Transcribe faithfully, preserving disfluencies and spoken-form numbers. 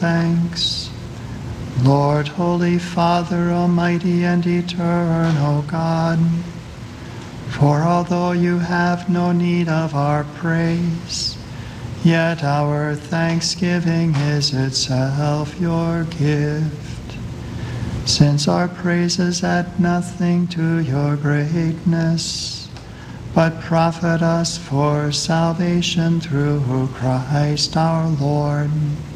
thanks. Lord, Holy Father, Almighty and Eternal God, for although you have no need of our praise, yet our thanksgiving is itself your gift. Since our praises add nothing to your greatness, but profit us for salvation through Christ our Lord,